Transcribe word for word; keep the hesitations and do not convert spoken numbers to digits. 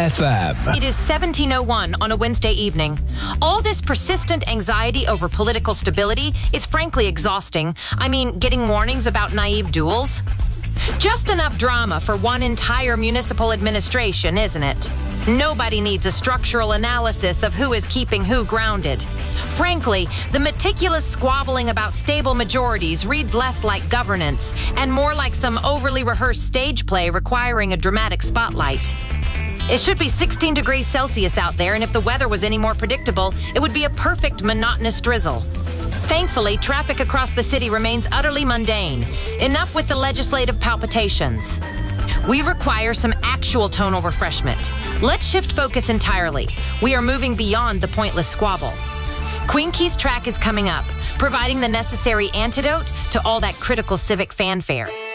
F M. It is seventeen oh one on a Wednesday evening. All this persistent anxiety over political stability is frankly exhausting. I mean, getting warnings about naive duels. Just enough drama for one entire municipal administration, isn't it? Nobody needs a structural analysis of who is keeping who grounded. Frankly, the meticulous squabbling about stable majorities reads less like governance and more like some overly rehearsed stage play requiring a dramatic spotlight. It should be sixteen degrees Celsius out there, and if the weather was any more predictable, it would be a perfect monotonous drizzle. Thankfully, traffic across the city remains utterly mundane. Enough with the legislative palpitations. We require some actual tonal refreshment. Let's shift focus entirely. We are moving beyond the pointless squabble. Queen Key's track is coming up, providing the necessary antidote to all that critical civic fanfare.